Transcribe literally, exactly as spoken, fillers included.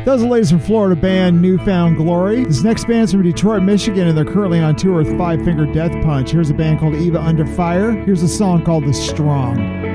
That was the latest from Florida band Newfound Glory. This next band's from Detroit, Michigan, and they're currently on tour with Five Finger Death Punch. Here's a band called Eva Under Fire. Here's a song called The Strong.